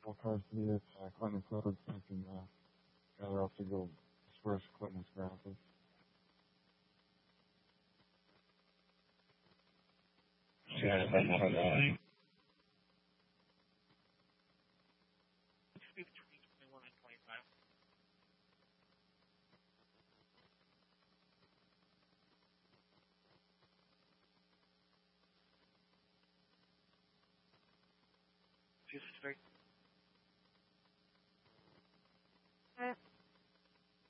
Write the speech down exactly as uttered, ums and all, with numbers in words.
couple cars to the attack. Clinton Clothes thinking uh, gather up to go disperse Clinton's graphics. Yeah, if I'm not lying. This is very